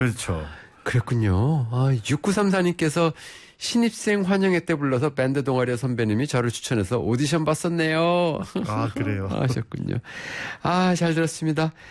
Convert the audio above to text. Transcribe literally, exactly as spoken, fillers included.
그렇죠. 그랬군요. 아, 육구삼사님께서 신입생 환영회 때 불러서 밴드 동아리 선배님이 저를 추천해서 오디션 봤었네요. 아, 그래요. 하셨군요. 아, 잘 들었습니다.